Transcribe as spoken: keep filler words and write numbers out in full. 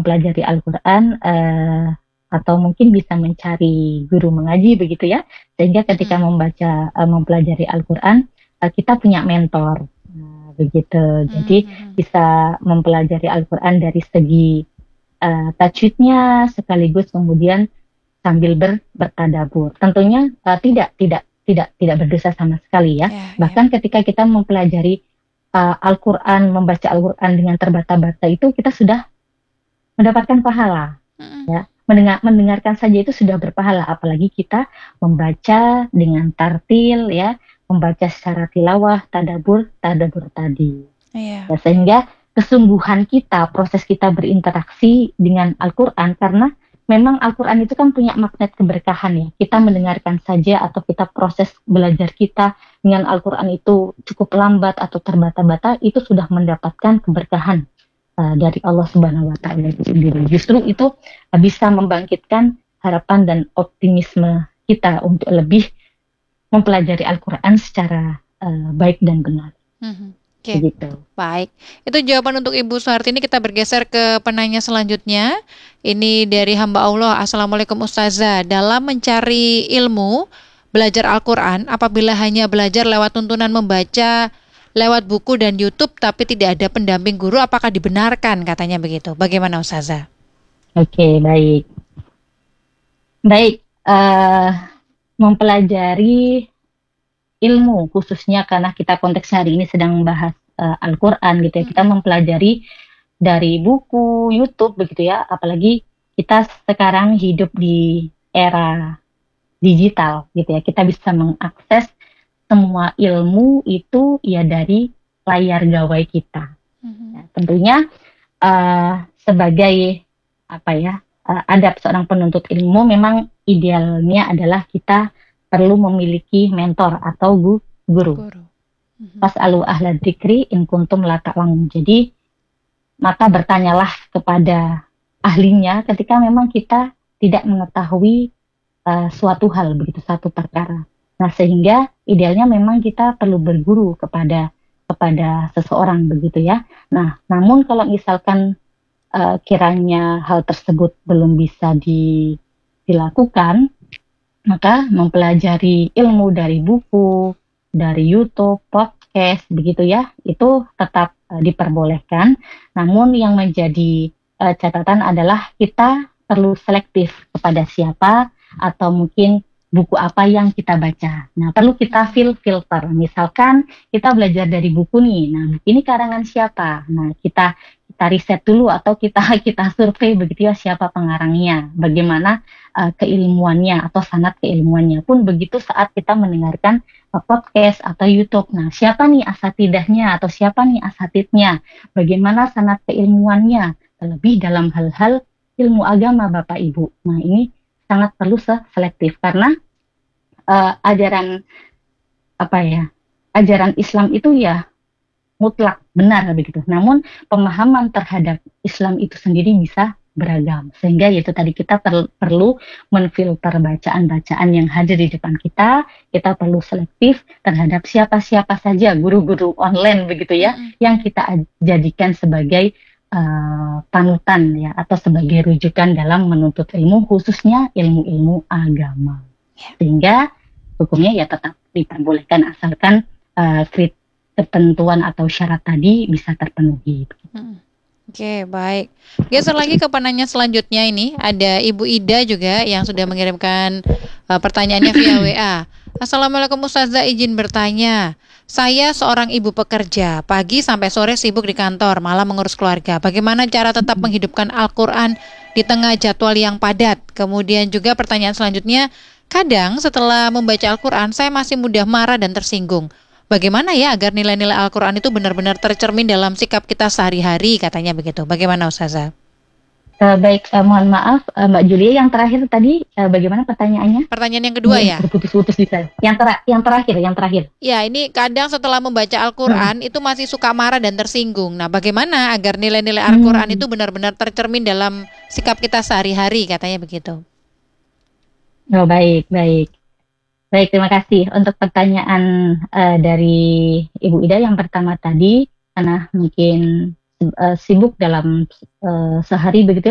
mempelajari Al-Quran, uh, atau mungkin bisa mencari guru mengaji begitu ya, sehingga ketika Mm. membaca, uh, mempelajari Al-Quran, uh, kita punya mentor, nah, begitu. Jadi Mm-hmm. bisa mempelajari Al-Quran dari segi uh, tajwidnya, sekaligus kemudian sambil ber, bertadabur. Tentunya uh, tidak tidak tidak tidak berdosa sama sekali ya. Yeah, Bahkan yeah. ketika kita mempelajari uh, Al-Quran, membaca Al-Quran dengan terbata-bata itu kita sudah mendapatkan pahala. Mm-mm. Ya, mendengar mendengarkan saja itu sudah berpahala, apalagi kita membaca dengan tartil ya, membaca secara tilawah, tadabur, tadabur tadi. Yeah, Ya, sehingga kesungguhan kita, proses kita berinteraksi dengan Al-Quran, karena memang Al-Quran itu kan punya magnet keberkahan ya. Kita mendengarkan saja atau kita proses belajar kita dengan Al-Quran itu cukup lambat atau terbata-bata, itu sudah mendapatkan keberkahan uh, dari Allah Subhanahu Wa Taala itu sendiri. Justru itu uh, bisa membangkitkan harapan dan optimisme kita untuk lebih mempelajari Al-Quran secara uh, baik dan benar. Mm-hmm. Oke, okay. Begitu. Baik. Itu jawaban untuk Ibu Suhartini. Kita bergeser ke penanya selanjutnya. Ini dari hamba Allah. Assalamualaikum Ustazah. Dalam mencari ilmu, belajar Al-Quran, apabila hanya belajar lewat tuntunan membaca, lewat buku dan YouTube, tapi tidak ada pendamping guru, apakah dibenarkan? Katanya begitu. Bagaimana Ustazah? Oke, okay, baik. Baik, uh, mempelajari ilmu, khususnya karena kita konteks hari ini sedang membahas uh, Al-Quran gitu ya, kita mempelajari dari buku, YouTube begitu ya, apalagi kita sekarang hidup di era digital gitu ya, kita bisa mengakses semua ilmu itu ya dari layar gawai kita. Mm-hmm. Ya, tentunya uh, sebagai apa ya, uh, adab seorang penuntut ilmu, memang idealnya adalah kita perlu memiliki mentor atau gu, guru. guru. Mm-hmm. Fas'alu ahla dzikri in kuntum la ta'lamun. Jadi maka bertanyalah kepada ahlinya ketika memang kita tidak mengetahui uh, suatu hal begitu, satu perkara. Nah, sehingga idealnya memang kita perlu berguru kepada kepada seseorang begitu ya. Nah, namun kalau misalkan uh, kiranya hal tersebut belum bisa di, dilakukan, maka mempelajari ilmu dari buku, dari YouTube, podcast, begitu ya, itu tetap uh, diperbolehkan. Namun yang menjadi uh, catatan adalah kita perlu selektif kepada siapa atau mungkin buku apa yang kita baca. Nah, perlu kita fil- filter. Misalkan kita belajar dari buku nih, nah ini karangan siapa? Nah, kita kita riset dulu atau kita kita survei begitu ya, siapa pengarangnya, bagaimana uh, keilmuannya atau sanad keilmuannya. Pun begitu saat kita mendengarkan uh, podcast atau YouTube. Nah, siapa nih asatidahnya atau siapa nih asatidnya, bagaimana sanad keilmuannya, terlebih dalam hal-hal ilmu agama Bapak Ibu. Nah, ini sangat perlu selektif karena uh, ajaran apa ya, ajaran Islam itu ya mutlak benar begitu. Namun pemahaman terhadap Islam itu sendiri bisa beragam. Sehingga yaitu tadi kita per, perlu menfilter bacaan-bacaan yang hadir di depan kita. Kita perlu selektif terhadap siapa-siapa saja guru-guru online begitu ya, mm-hmm. yang kita jadikan sebagai uh, panutan ya, atau sebagai rujukan dalam menuntut ilmu, khususnya ilmu-ilmu agama. Sehingga hukumnya ya tetap diperbolehkan asalkan uh, kriteria ketentuan atau syarat tadi bisa terpenuhi. Hmm. Oke, baik. Geser lagi ke penanya selanjutnya ini. Ada Ibu Ida juga yang sudah mengirimkan uh, pertanyaannya via W A. Assalamualaikum Ustazah, izin bertanya. Saya seorang ibu pekerja, pagi sampai sore sibuk di kantor, malam mengurus keluarga. Bagaimana cara tetap menghidupkan Al-Quran di tengah jadwal yang padat? Kemudian juga pertanyaan selanjutnya, kadang setelah membaca Al-Quran, saya masih mudah marah dan tersinggung. Bagaimana ya agar nilai-nilai Al-Quran itu benar-benar tercermin dalam sikap kita sehari-hari, katanya begitu. Bagaimana Ustazah? Uh, baik, uh, mohon maaf uh, Mbak Julia, yang terakhir tadi uh, bagaimana pertanyaannya? Pertanyaan yang kedua ya? Putus-putus di saya. Yang, ter- yang terakhir, yang terakhir. Ya, ini kadang setelah membaca Al-Quran hmm. itu masih suka marah dan tersinggung. Nah, bagaimana agar nilai-nilai Al-Quran hmm. itu benar-benar tercermin dalam sikap kita sehari-hari, katanya begitu. Oh, baik, baik. Baik, terima kasih untuk pertanyaan uh, dari Ibu Ida yang pertama tadi, karena mungkin uh, sibuk dalam uh, sehari begitu